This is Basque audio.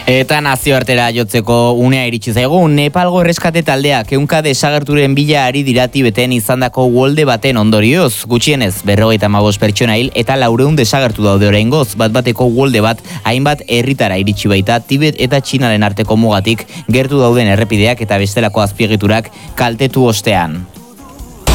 Eta nazioartera jotzeko unea iritsi zaigu, Nepalgo erreskate taldeak ehunka desagerturen bila ari dira Tibeten izandako uholde baten ondorioz. Gutxienez, 55 pertsona hil eta 400 desagertu daude oraingoz. Bat-bateko uholde bat hainbat herritara iritsi baita Tibet eta Txinaren arteko mugatik gertu dauden errepideak eta bestelako azpiegiturak kaltetu ostean.